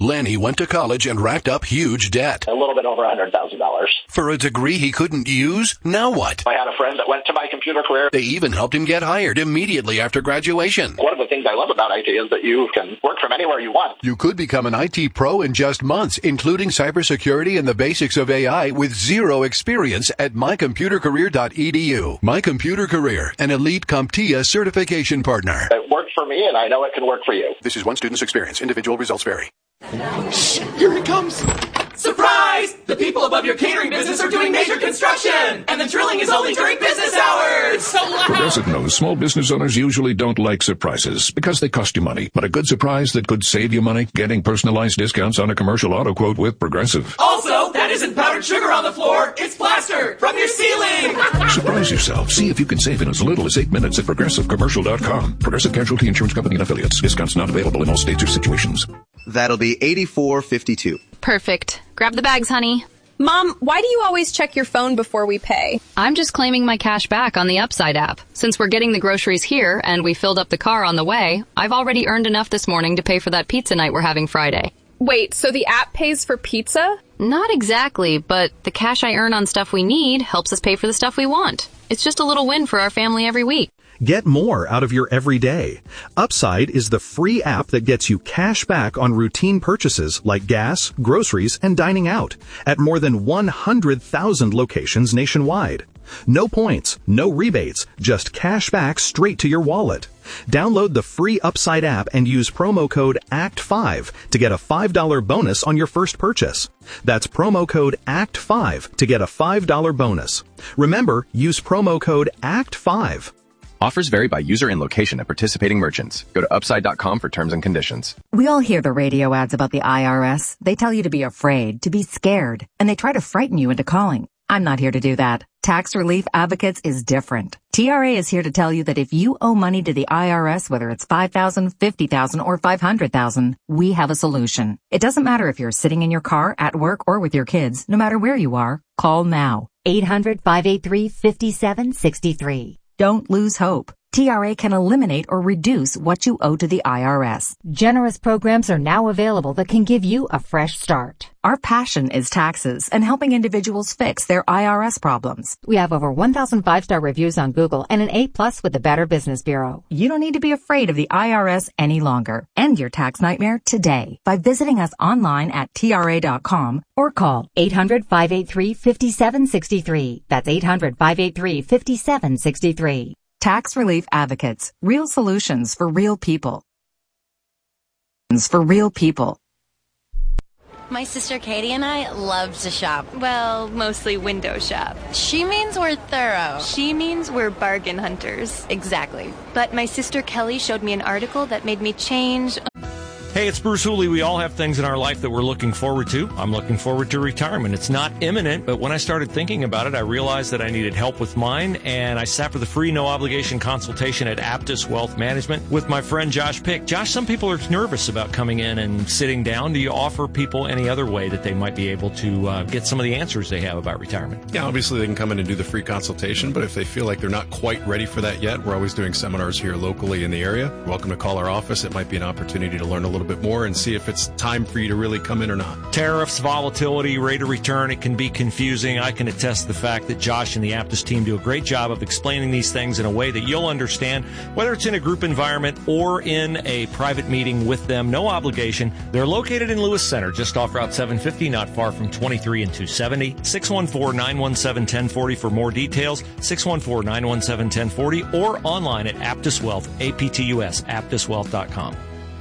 Lenny went to college and racked up huge debt. A little bit over $100,000. For a degree he couldn't use? Now what? I had a friend that went to My Computer Career. They even helped him get hired immediately after graduation. One of the things I love about IT is that you can work from anywhere you want. You could become an IT pro in just months, including cybersecurity and the basics of AI with zero experience at mycomputercareer.edu. My Computer Career, an elite CompTIA certification partner. It worked for me, and I know it can work for you. This is one student's experience. Individual results vary. Shh! Here it comes! Surprise! The people above your catering business are doing major construction! And the drilling is only during business hours! So loud! Progressive knows small business owners usually don't like surprises because they cost you money. But a good surprise that could save you money? Getting personalized discounts on a commercial auto quote with Progressive. Also, that isn't powdered sugar on the floor, it's plaster from your ceiling! Surprise yourself. See if you can save in as little as 8 minutes at ProgressiveCommercial.com. Progressive Casualty Insurance Company and Affiliates. Discounts not available in all states or situations. That'll be $84.52. Perfect. Grab the bags, honey. Mom, why do you always check your phone before we pay? I'm just claiming my cash back on the Upside app. Since we're getting the groceries here and we filled up the car on the way, I've already earned enough this morning to pay for that pizza night we're having Friday. Wait, so the app pays for pizza? Not exactly, but the cash I earn on stuff we need helps us pay for the stuff we want. It's just a little win for our family every week. Get more out of your everyday. Upside is the free app that gets you cash back on routine purchases like gas, groceries, and dining out at more than 100,000 locations nationwide. No points, no rebates, just cash back straight to your wallet. Download the free Upside app and use promo code ACT5 to get a $5 bonus on your first purchase. That's promo code ACT5 to get a $5 bonus. Remember, use promo code ACT5. Offers vary by user and location at participating merchants. Go to Upside.com for terms and conditions. We all hear the radio ads about the IRS. They tell you to be afraid, to be scared, and they try to frighten you into calling. I'm not here to do that. Tax Relief Advocates is different. TRA is here to tell you that if you owe money to the IRS, whether it's $5,000, $50,000, or $500,000, we have a solution. It doesn't matter if you're sitting in your car, at work, or with your kids. No matter where you are, call now. 800-583-5763. Don't lose hope. TRA can eliminate or reduce what you owe to the IRS. Generous programs are now available that can give you a fresh start. Our passion is taxes and helping individuals fix their IRS problems. We have over 1,000 5-star reviews on Google and an A+ with the Better Business Bureau. You don't need to be afraid of the IRS any longer. End your tax nightmare today by visiting us online at TRA.com or call 800-583-5763. That's 800-583-5763. Tax Relief Advocates. Real solutions for real people. For real people. My sister Katie and I love to shop. Well, mostly window shop. She means we're thorough. She means we're bargain hunters. Exactly. But my sister Kelly showed me an article that made me change. Hey, it's Bruce Hooley. We all have things in our life that we're looking forward to. I'm looking forward to retirement. It's not imminent, but when I started thinking about it, I realized that I needed help with mine, and I sat for the free, no-obligation consultation at Aptus Wealth Management with my friend Josh Pick. Josh, some people are nervous about coming in and sitting down. Do you offer people any other way that they might be able to get some of the answers they have about retirement? Yeah, obviously they can come in and do the free consultation, but if they feel like they're not quite ready for that yet, we're always doing seminars here locally in the area. You're welcome to call our office. It might be an opportunity to learn a little bit more and see if it's time for you to really come in or not. Tariffs, volatility, rate of return, it can be confusing. I can attest to the fact that Josh and the Aptus team do a great job of explaining these things in a way that you'll understand, whether it's in a group environment or in a private meeting with them. No obligation. They're located in Lewis Center, just off Route 750, not far from 23 and 270. 614-917-1040 for more details. 614-917-1040 or online at Aptus Wealth, APTUS, aptuswealth.com.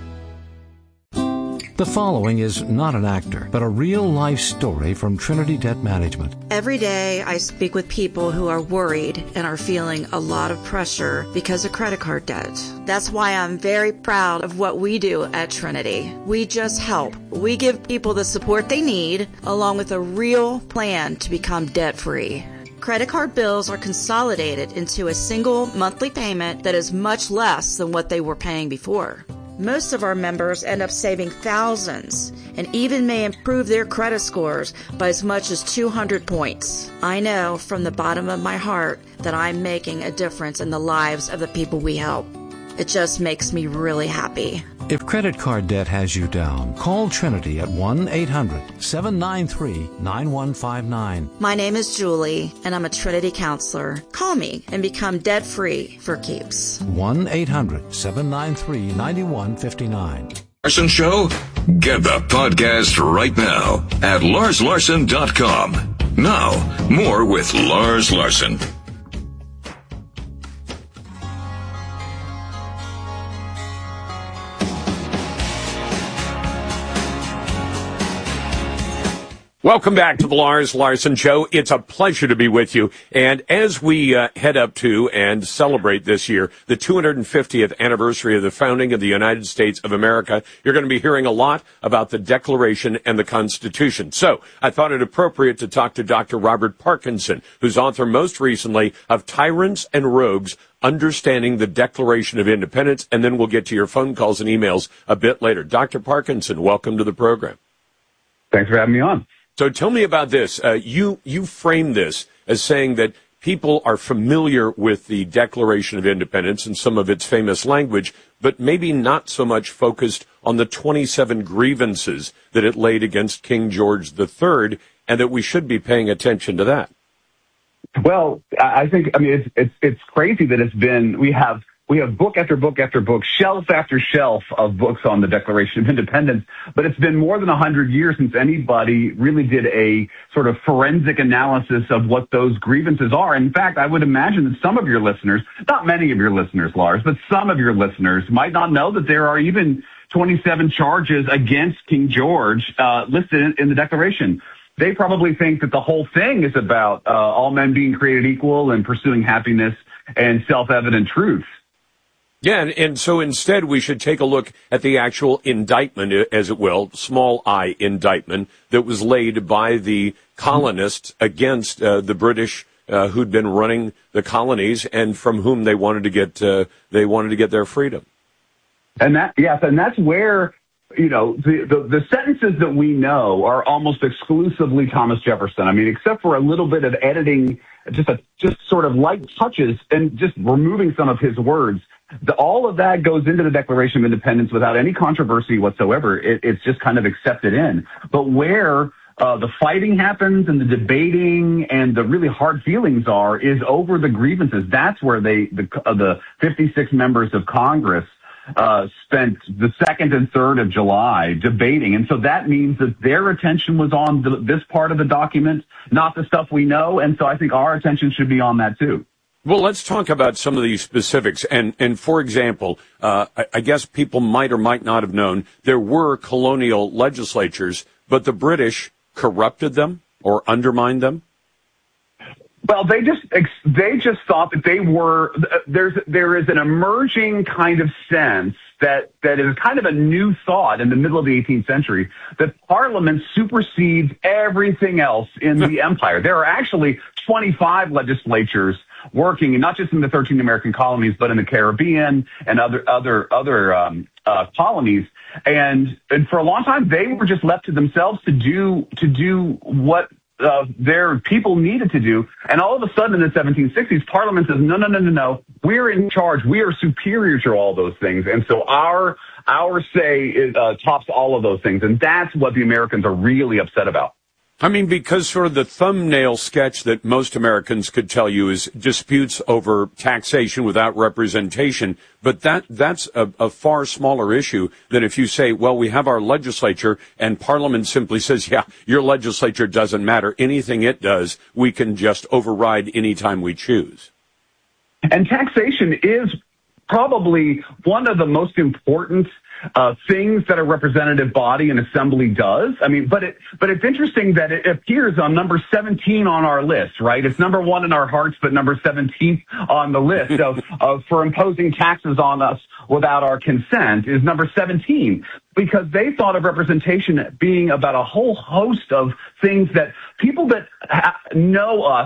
The following is not an actor, but a real-life story from Trinity Debt Management. Every day I speak with people who are worried and are feeling a lot of pressure because of credit card debt. That's why I'm very proud of what we do at Trinity. We just help. We give people the support they need, along with a real plan to become debt-free. Credit card bills are consolidated into a single monthly payment that is much less than what they were paying before. Most of our members end up saving thousands and even may improve their credit scores by as much as 200 points. I know from the bottom of my heart that I'm making a difference in the lives of the people we help. It just makes me really happy. If credit card debt has you down, call Trinity at 1-800-793-9159. My name is Julie, and I'm a Trinity counselor. Call me and become debt-free for keeps. 1-800-793-9159. Larson Show? Get the podcast right now at LarsLarson.com. Now, more with Lars Larson. Welcome back to the Lars Larson Show. It's a pleasure to be with you. And as we head up to and celebrate this year, the 250th anniversary of the founding of the United States of America, you're going to be hearing a lot about the Declaration and the Constitution. So I thought it appropriate to talk to Dr. Robert Parkinson, who's author most recently of Tyrants and Rogues, Understanding the Declaration of Independence. And then we'll get to your phone calls and emails a bit later. Dr. Parkinson, welcome to the program. Thanks for having me on. So tell me about this. You frame this as saying that people are familiar with the Declaration of Independence and some of its famous language, but maybe not so much focused on the 27 grievances that it laid against King George III, and that we should be paying attention to that. Well, I think, it's crazy that we have book after book after book, shelf after shelf of books on the Declaration of Independence, but it's been more than 100 years since anybody really did a sort of forensic analysis of what those grievances are. In fact, I would imagine that some of your listeners, not many of your listeners, Lars, but some of your listeners might not know that there are even 27 charges against King George listed in the Declaration. They probably think that the whole thing is about all men being created equal and pursuing happiness and self-evident truths. Yeah, and so instead we should take a look at the actual indictment, as it will, small I indictment, that was laid by the colonists against the British who'd been running the colonies and from whom they wanted to get their freedom. And that's where, the sentences that we know are almost exclusively Thomas Jefferson. Except for a little bit of editing, just sort of light touches and just removing some of his words. All of that goes into the Declaration of Independence without any controversy whatsoever. It's just kind of accepted in. But where the fighting happens and the debating and the really hard feelings are is over the grievances. That's where the 56 members of Congress spent the 2nd and 3rd of July debating. And so that means that their attention was on this part of the document, not the stuff we know. And so I think our attention should be on that too. Well, let's talk about some of these specifics. And for example, I guess people might or might not have known there were colonial legislatures, but the British corrupted them or undermined them. Well, they just thought that they were. There is an emerging kind of sense that is kind of a new thought in the middle of the 18th century that Parliament supersedes everything else in the empire. There are actually 25 legislatures working, and not just in the 13 American colonies, but in the Caribbean and other colonies. And for a long time, they were just left to themselves to do what their people needed to do. And all of a sudden in the 1760s, Parliament says, no, we're in charge. We are superior to all those things. And so our say tops all of those things. And that's what the Americans are really upset about. Because sort of the thumbnail sketch that most Americans could tell you is disputes over taxation without representation. But that's a far smaller issue than if you say, well, we have our legislature and Parliament simply says, yeah, your legislature doesn't matter. Anything it does, we can just override anytime we choose. And taxation is probably one of the most important things that a representative body and assembly does. But it's interesting that it appears on number 17 on our list, right? It's number 1 in our hearts, but number 17 on the list of for imposing taxes on us without our consent is number 17, because they thought of representation being about a whole host of things that people that know us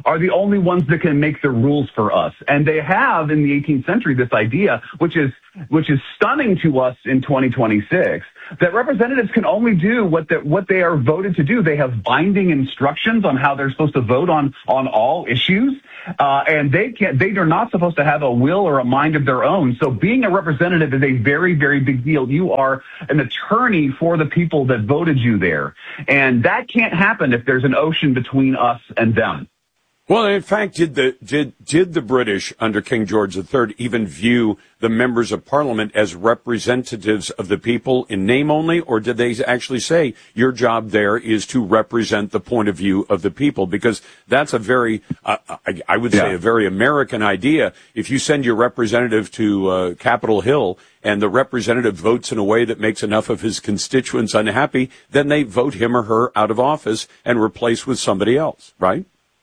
are the only ones that can make the rules for us. And they have in the 18th century this idea, which is stunning to us in 2026, that representatives can only do what they are voted to do. They have binding instructions on how they're supposed to vote on all issues. And they are not supposed to have a will or a mind of their own. So being a representative is a very, very big deal. You are an attorney for the people that voted you there. And that can't happen if there's an ocean between us and them. Well, in fact, did the British under King George III even view the members of Parliament as representatives of the people in name only, or did they actually say your job there is to represent the point of view of the people? Because that's a very, I would say, a very American idea. If you send your representative to Capitol Hill and the representative votes in a way that makes enough of his constituents unhappy, then they vote him or her out of office and replace with somebody else, right?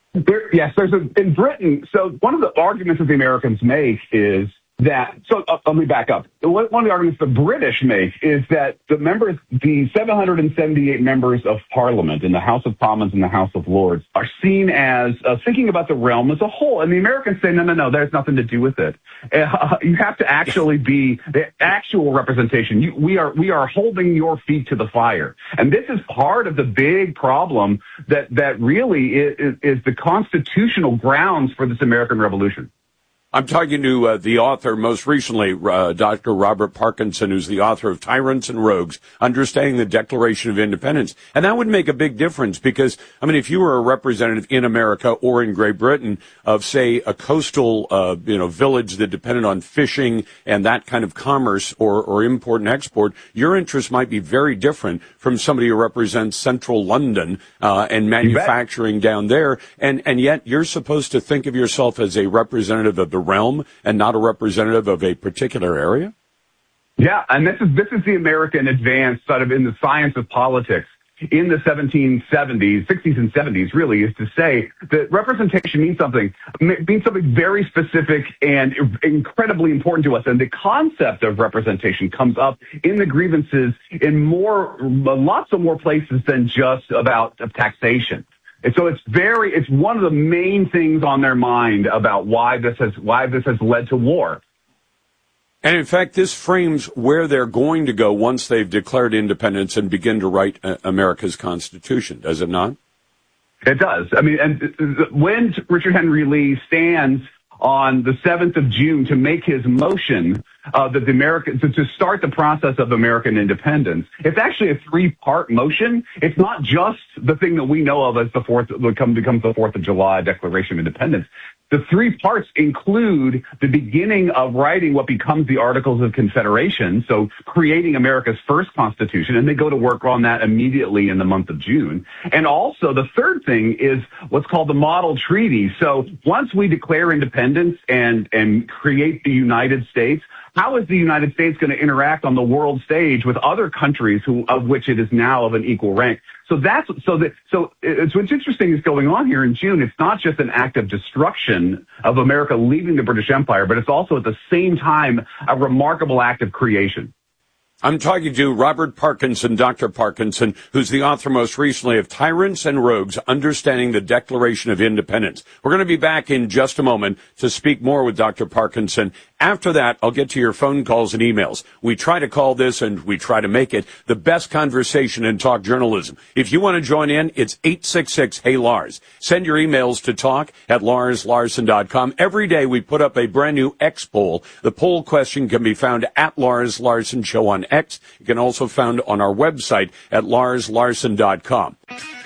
In Britain, so one of the arguments that the Americans make is that, let me back up. One of the arguments the British make is that the 778 members of Parliament in the House of Commons and the House of Lords are seen as thinking about the realm as a whole. And the Americans say, no, there's nothing to do with it. You have to actually be the actual representation. We are holding your feet to the fire. And this is part of the big problem that really is the constitutional grounds for this American Revolution. I'm talking to the author, most recently, Dr. Robert Parkinson, who's the author of Tyrants and Rogues, Understanding the Declaration of Independence. And that would make a big difference because, I mean, if you were a representative in America or in Great Britain of, say, a coastal, village that depended on fishing and that kind of commerce or import and export, your interests might be very different from somebody who represents central London and manufacturing down there. And yet you're supposed to think of yourself as a representative of the realm and not a representative of a particular area? Yeah, and this is the American advance sort of in the science of politics in the 1770s, 60s and 70s really, is to say that representation means something very specific and incredibly important to us. And the concept of representation comes up in the grievances in lots of more places than just about taxation. And so it's one of the main things on their mind about why this has led to war. And in fact, this frames where they're going to go once they've declared independence and begin to write America's Constitution, does it not? It does. I mean, and when Richard Henry Lee stands on the 7th of June to make his motion to start the process of American independence, it's actually a three-part motion. It's not just the thing that we know of as becomes the 4th of July Declaration of Independence. The three parts include the beginning of writing what becomes the Articles of Confederation, so creating America's first constitution, and they go to work on that immediately in the month of June. And also the third thing is what's called the Model Treaty. So once we declare independence and create the United States, how is the United States going to interact on the world stage with other countries of which it is now of an equal rank? So what's interesting is going on here in June. It's not just an act of destruction of America leaving the British Empire, but it's also at the same time a remarkable act of creation. I'm talking to Robert Parkinson, Dr. Parkinson, who's the author most recently of Tyrants and Rogues, Understanding the Declaration of Independence. We're going to be back in just a moment to speak more with Dr. Parkinson. After that, I'll get to your phone calls and emails. We try to call this and we try to make it the best conversation in talk journalism. If you want to join in, it's 866-HEY-LARS. Send your emails to talk@LarsLarson.com. Every day we put up a brand new X poll. The poll question can be found at Lars Larson Show on X. You can also find on our website at LarsLarson.com.